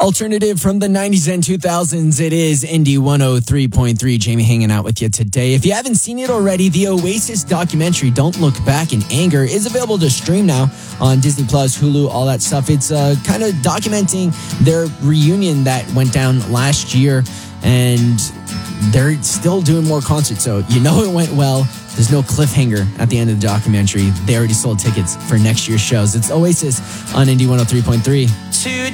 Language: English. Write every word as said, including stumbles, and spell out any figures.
Alternative from the nineties and two thousands. It is Indie one oh three point three. Jamie hanging out with you today. If you haven't seen it already, the Oasis documentary, Don't Look Back in Anger, is available to stream now on Disney Plus, Hulu, all that stuff. It's uh, kind of documenting their reunion that went down last year, and they're still doing more concerts. So you know it went well. There's no cliffhanger at the end of the documentary. They already sold tickets for next year's shows. It's Oasis on Indie one oh three point three.